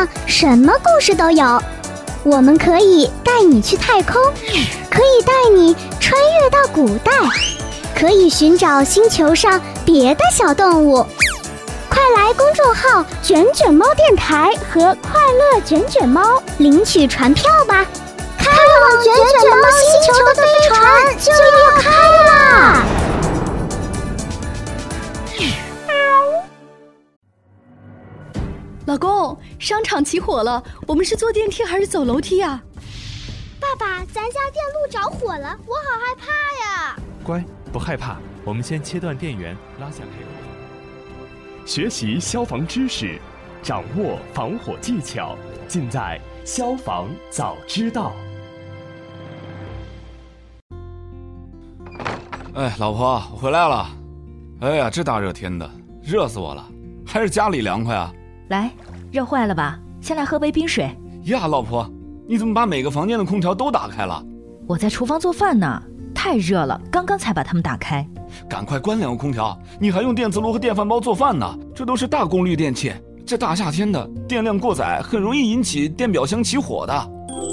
上什么故事都有，我们可以带你去太空，可以带你穿越到古代，可以寻找星球上别的小动物。快来公众号卷卷猫电台和快乐卷卷猫领取船票吧，开往卷卷猫星球的飞船就要开啦！ 老公，商场起火了，我们是坐电梯还是走楼梯啊？ 爸爸，咱家电路着火了，我好害怕呀！ 乖，不害怕，我们先切断电源，拉下配合。学习消防知识，掌握防火技巧，尽在消防早知道。 哎，老婆，我回来了。哎呀，这大热天的，热死我了，还是家里凉快啊。 来，热坏了吧？先来喝杯冰水。 呀，老婆，你怎么把每个房间的空调都打开了？ 我在厨房做饭呢，太热了，刚刚才把它们打开。 赶快关两个空调，你还用电磁炉和电饭煲做饭呢，这都是大功率电器，这大夏天的电量过载很容易引起电表箱起火的。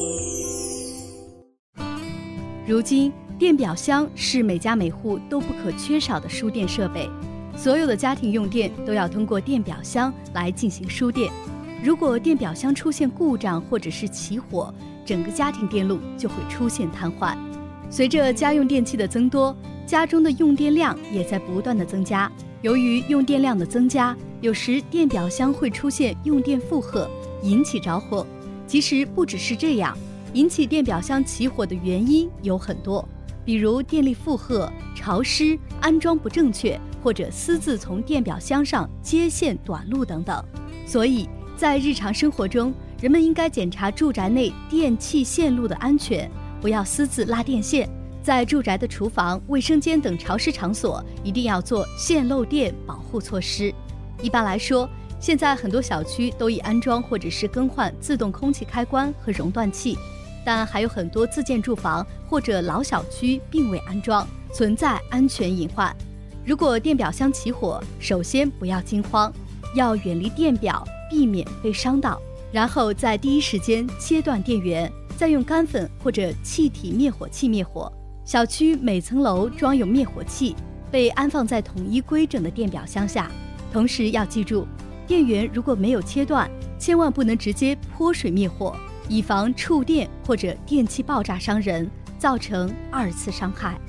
如今电表箱是每家每户都不可缺少的输电设备，所有的家庭用电都要通过电表箱来进行输电。如果电表箱出现故障或者是起火，整个家庭电路就会出现瘫痪。随着家用电器的增多，家中的用电量也在不断的增加。由于用电量的增加，有时电表箱会出现用电负荷，引起着火。其实不只是这样，引起电表箱起火的原因有很多，比如电力负荷、潮湿、安装不正确，或者私自从电表箱上接线短路等等。所以在日常生活中，人们应该检查住宅内电气线路的安全，不要私自拉电线。在住宅的厨房、卫生间等潮湿场所，一定要做线漏电保护措施。一般来说，现在很多小区都已安装或者是更换自动空气开关和熔断器，但还有很多自建住房或者老小区并未安装，存在安全隐患。如果电表箱起火，首先不要惊慌，要远离电表，避免被伤到，然后在第一时间切断电源，再用干粉或者气体灭火器灭火。小区每层楼装有灭火器，被安放在统一规整的电表箱下。同时要记住，电源如果没有切断，千万不能直接泼水灭火，以防触电或者电器爆炸伤人，造成二次伤害。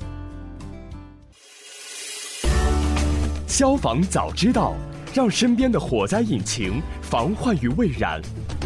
消防早知道，让身边的火灾引擎防患于未然。